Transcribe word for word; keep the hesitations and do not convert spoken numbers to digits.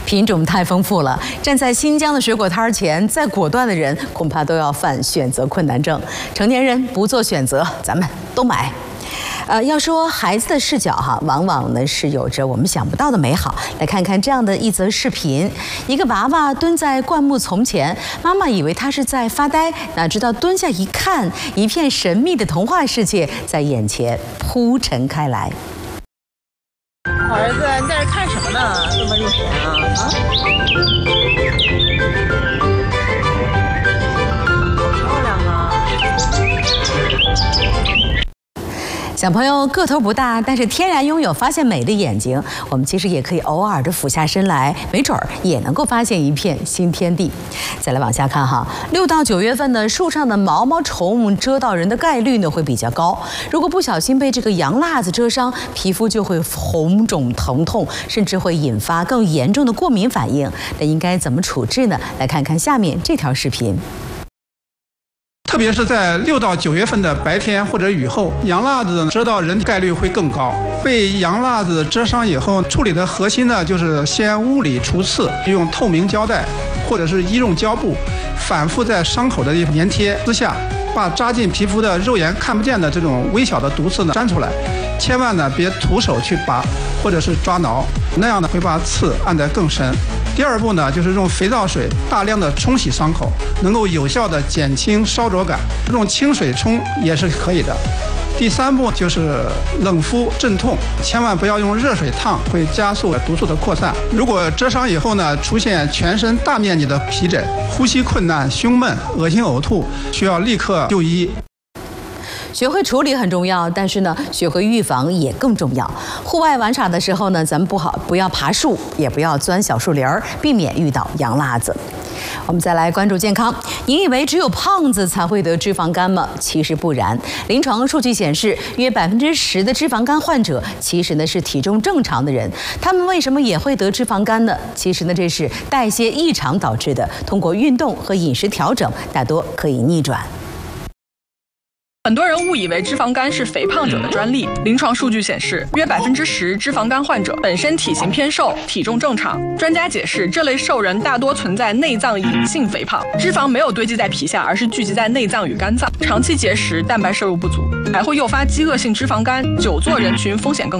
品种太丰富了，站在新疆的水果摊前，再果断的人恐怕都要犯选择困难症。成年人不做选择，咱们都买。呃，要说孩子的视角哈，往往呢是有着我们想不到的美好。来看看这样的一则视频：一个娃娃蹲在灌木丛前，妈妈以为他是在发呆，哪知道蹲下一看，一片神秘的童话世界在眼前铺陈开来。 好儿子，你在这看什么呢？这么入神啊！啊！漂亮啊！ 小朋友个头不大，但是天然拥有发现美的眼睛。我们其实也可以偶尔的俯下身来，没准儿也能够发现一片新天地。再来往下看哈，六到九月份呢，树上的毛毛虫蛰到人的概率呢会比较高。如果不小心被这个洋蜡子蛰伤，皮肤就会红肿疼痛，甚至会引发更严重的过敏反应。那应该怎么处置呢？来看看下面这条视频。 特别是在六到九月份的白天或者雨后，洋蜡子蛰到人概率会更高。被洋蜡子蛰伤以后，处理的核心呢，就是先物理除刺，用透明胶带或者是医用胶布，反复在伤口的地方粘贴，撕下，把扎进皮肤的肉眼看不见的这种微小的毒刺呢粘出来。千万呢别徒手去拔或者是抓挠，那样呢会把刺按得更深。第二步呢，就是用肥皂水大量的冲洗伤口，能够有效的减轻烧灼感。用清水冲也是可以的。第三步就是冷敷镇痛，千万不要用热水烫，会加速毒素的扩散。如果蛰伤以后呢，出现全身大面积的皮疹、呼吸困难、胸闷、恶心呕吐，需要立刻就医。 学会处理很重要，但是呢，学会预防也更重要。户外玩耍的时候呢，咱们不好不要爬树，也不要钻小树林儿，避免遇到洋蜡子。我们再来关注健康。你以为只有胖子才会得脂肪肝吗？其实不然。临床数据显示，约百分之十的脂肪肝患者其实呢是体重正常的人。他们为什么也会得脂肪肝呢？其实呢，这是代谢异常导致的。通过运动和饮食调整，大多可以逆转。 很多人误以为脂肪肝是肥胖者的专利。临床数据显示，约百分之十脂肪肝患者本身体型偏瘦，体重正常。专家解释，这类瘦人大多存在内脏隐性肥胖，脂肪没有堆积在皮下，而是聚集在内脏与肝脏。长期节食、蛋白摄入不足，还会诱发饥饿性脂肪肝，久坐人群风险更高。